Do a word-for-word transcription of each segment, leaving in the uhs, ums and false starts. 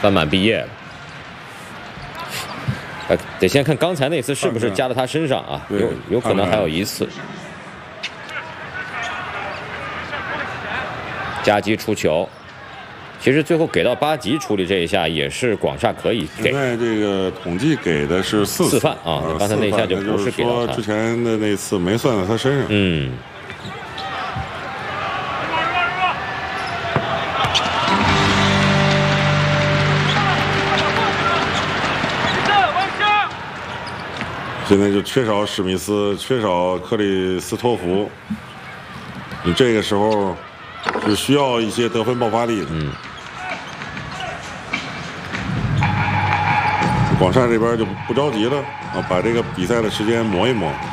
翻满毕业了。呃，得先看刚才那次是不是加到他身上啊？有有可能还有一次。夹击出球，其实最后给到巴吉处理这一下也是广厦可以给。 现在这个统计给的是四四犯啊，刚才那一下就不是给到他。 之前的那次没算在他身上。 嗯。 现在就缺少史密斯，缺少克里斯托弗，你这个时候是需要一些得分爆发力的。 嗯。 广厦这边就不着急了啊，把这个比赛的时间磨一磨。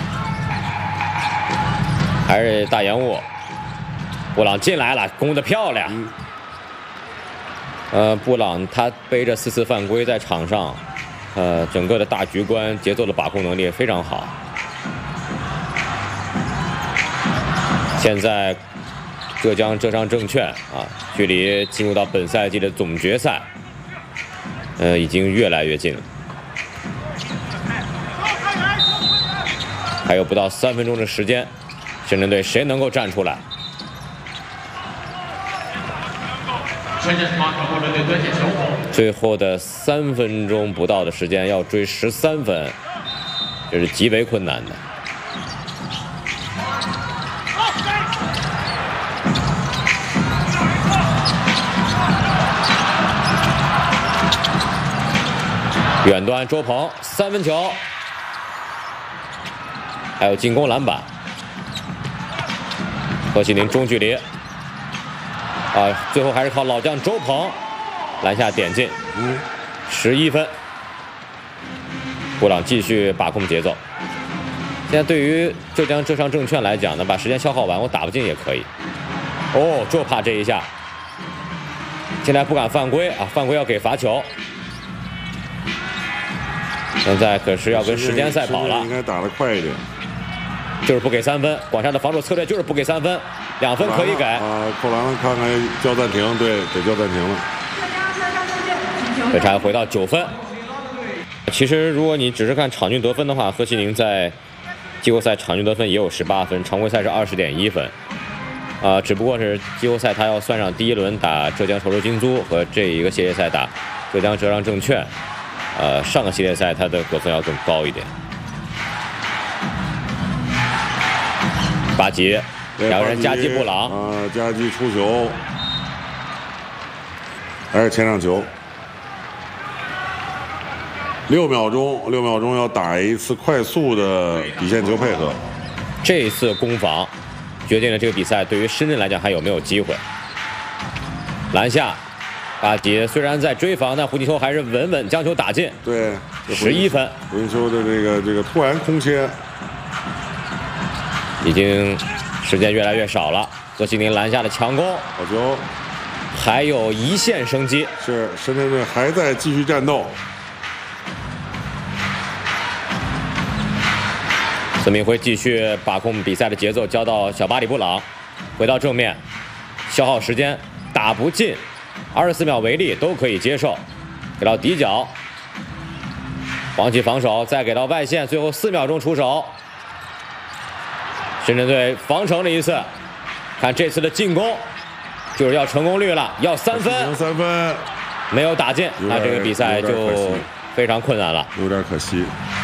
还是大延误，布朗进来了，攻得漂亮。 嗯、 呃，布朗他背着四次犯规在场上。呃，整个的大局观、节奏的把控能力非常好。现在，浙江浙商证券啊，距离进入到本赛季的总决赛，呃，已经越来越近了。还有不到三分钟的时间，深圳队谁能够站出来？最后的三分钟不到的时间要追十三分，这是极为困难的。远端周鹏三分球，还有进攻篮板。何其林中距离。啊，最后还是靠老将周鹏篮下点进，嗯，十一分。布朗继续把控节奏。现在对于浙江浙商证券来讲呢，把时间消耗完，我打不进也可以。哦，就怕这一下。现在不敢犯规啊，犯规要给罚球。现在可是要跟时间赛跑了， 应该打得快一点。 就是不给三分，广厦的防守策略就是不给三分，两分可以给。 啊，扣篮看看叫暂停，对，得叫暂停了。 这才回到九分。其实如果你只是看场均得分的话，何其宁在季后赛场均得分也有十八分，常规赛是二十点一分。啊、呃，只不过是季后赛他要算上第一轮打浙江稠州金租和这一个系列赛打浙江浙商证券，呃，上个系列赛他的得分要更高一点。巴吉，两个人夹击布朗， 啊，夹击出球，还是前场球。六秒钟，六秒钟要打一次快速的底线球配合。 这一次攻防决定了这个比赛对于深圳来讲还有没有机会。篮下，巴吉虽然在追防，但胡金秋还是稳稳将球打进。 对， 十一分。 胡金秋的这个这个突然空切。 已经时间越来越少了，何其宁篮下的强攻， 好球， 还有一线生机。 是深圳队还在继续战斗。 孙铭徽继续把控比赛的节奏，交到小巴里布朗，回到正面，消耗时间，打不进，二十四秒为例都可以接受，给到底角，黄旗防守，再给到外线，最后四秒钟出手。深圳队防成了一次，看这次的进攻就是要成功率了，要三分， 三分没有打进，那这个比赛就非常困难了， 有点可惜。